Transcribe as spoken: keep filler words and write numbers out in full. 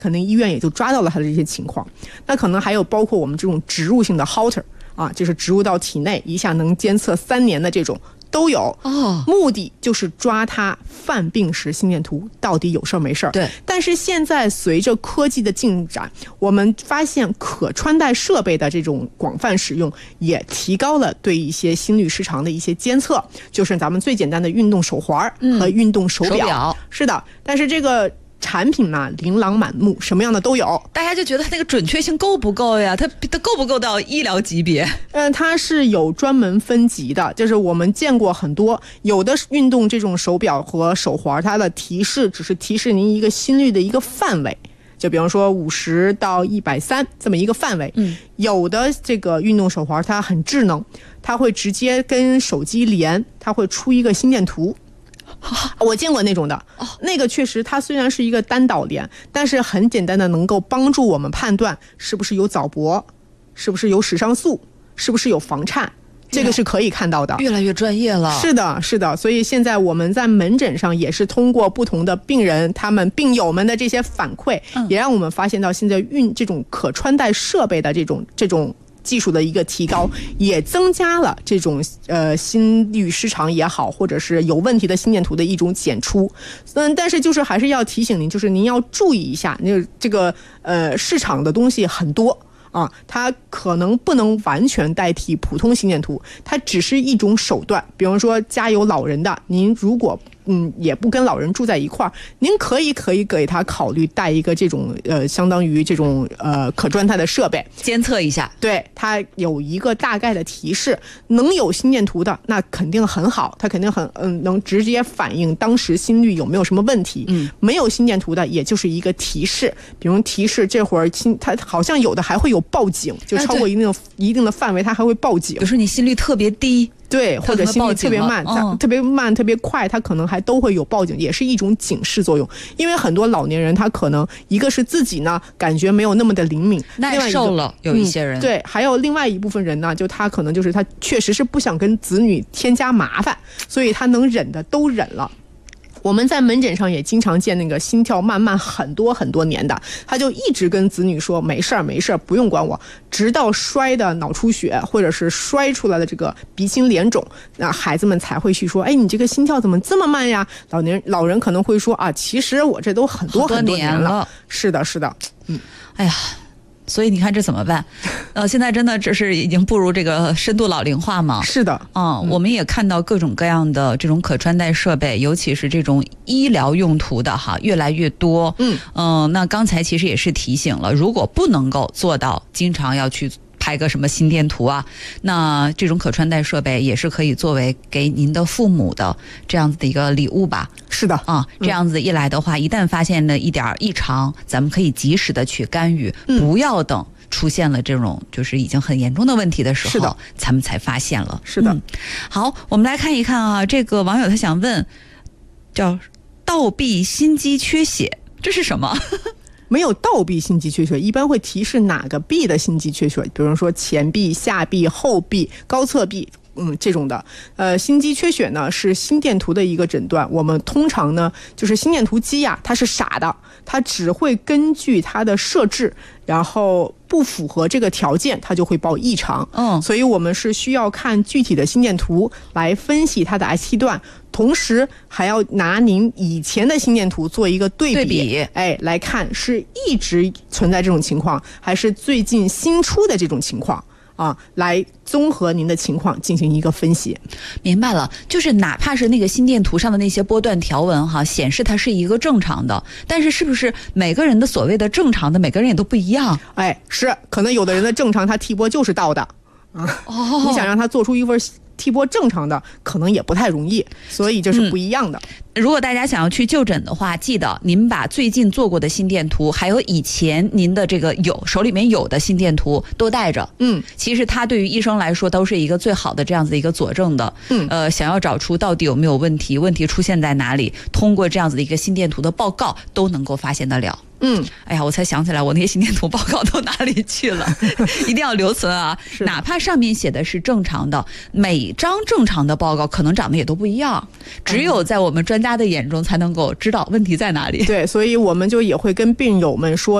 可能医院也就抓到了他的这些情况。那可能还有包括我们这种植入性的 Holter 啊，就是植入到体内一下能监测三年的这种都有哦， 目的就是抓他犯病时心电图到底有事儿没事儿。 对， 但是现在随着科技的进展，我们发现可穿戴设备的这种广泛使用，也提高了对一些心律失常的一些监测，就是咱们最简单的运动手环和运动手表。 嗯、手表是的，但是这个产品呢，琳琅满目，什么样的都有。 大家就觉得它那个准确性够不够呀？它它够不够到医疗级别？ 嗯，它是有专门分级的，就是我们见过很多，有的运动这种手表和手环，它的提示只是提示您一个心率的一个范围。就比方说五十到一百三这么一个范围， 嗯， 有的这个运动手环它很智能，它会直接跟手机连，它会出一个心电图。我见过那种的，哦，那个确实它虽然是一个单导连，但是很简单的能够帮助我们判断是不是有早搏，是不是有室上素，是不是有房颤，这个是可以看到的。 越来越专业了。 是的，是的。所以现在我们在门诊上也是通过不同的病人他们病友们的这些反馈，嗯，也让我们发现到现在运这种可穿戴设备的这种这种技术的一个提高，也增加了这种呃心律失常也好，或者是有问题的心电图的一种检出。嗯，但是就是还是要提醒您，就是您要注意一下，那这个呃市场的东西很多啊，它可能不能完全代替普通心电图，它只是一种手段。比方说家有老人的，您如果嗯，也不跟老人住在一块儿，您可以可以给他考虑带一个这种呃，相当于这种呃可穿戴的设备， 监测一下， 对，它有一个大概的提示。能有心电图的，那肯定很好，它肯定很嗯，能直接反映当时心率有没有什么问题。 嗯， 没有心电图的，也就是一个提示，比如提示这会儿心，它好像有的还会有报警，就超过一定的、哎、一定的范围，它还会报警。 比如说你心率特别低。 对，或者心率特别慢、哦、特别慢特别快，它可能还都会有报警，也是一种警示作用。因为很多老年人他可能一个是自己呢感觉没有那么的灵敏， 耐受了，有一些人、 嗯、对，还有另外一部分人呢，就他可能就是他确实是不想跟子女添加麻烦，所以他能忍的都忍了。我们在门诊上也经常见那个心跳慢慢很多很多年的，他就一直跟子女说没事儿没事儿，不用管我，直到摔的脑出血或者是摔出来的这个鼻青脸肿，那孩子们才会去说，哎，你这个心跳怎么这么慢呀？老年老人可能会说啊，其实我这都很多很多年了。 年了是的，是的，嗯， 哎呀。所以你看这怎么办？呃，现在真的这是已经步入这个深度老龄化嘛？ 是的， 嗯，嗯我们也看到各种各样的这种可穿戴设备，尤其是这种医疗用途的哈，越来越多。 嗯嗯、呃，那刚才其实也是提醒了，如果不能够做到经常要去拍个什么心电图啊，那这种可穿戴设备也是可以作为给您的父母的这样子的一个礼物吧。 是的啊，这样子一来的话、嗯、一旦发现了一点异常，咱们可以及时的去干预、嗯、不要等出现了这种就是已经很严重的问题的时候，是的，咱们才发现了。 是的、 嗯、好，我们来看一看啊，这个网友他想问叫倒臂心肌缺血，这是什么？ 没有倒臂心肌缺血，一般会提示哪个臂的心肌缺血，比如说前臂、下臂、后臂、高侧臂，嗯，这种的。呃，心肌缺血呢是心电图的一个诊断，我们通常呢就是心电图机呀、啊，它是傻的，它只会根据它的设置，然后不符合这个条件，它就会报异常。 嗯， 所以我们是需要看具体的心电图来分析它的 S T 段。同时还要拿您以前的心电图做一个对比， 对比哎，来看是一直存在这种情况，还是最近新出的这种情况啊，来综合您的情况进行一个分析。 明白了，就是哪怕是那个心电图上的那些波段条纹哈，显示它是一个正常的，但是是不是每个人的所谓的正常的，每个人也都不一样？ 哎，是，可能有的人的正常他 T 波就是倒的啊，哦，你想让他做出一份T 波正常的可能也不太容易，所以这是不一样的、 嗯、如果大家想要去就诊的话，记得您把最近做过的心电图还有以前您的这个有手里面有的心电图都带着。 嗯， 其实它对于医生来说都是一个最好的这样子一个佐证的。 嗯， 呃，想要找出到底有没有问题，问题出现在哪里，通过这样子的一个心电图的报告都能够发现得了。 嗯， 哎呀，我才想起来我那些心电图报告都哪里去了，一定要留存啊！哪怕上面写的是正常的，每张正常的报告可能长得也都不一样，只有在我们专家的眼中才能够知道问题在哪里。 对，所以我们就也会跟病友们说。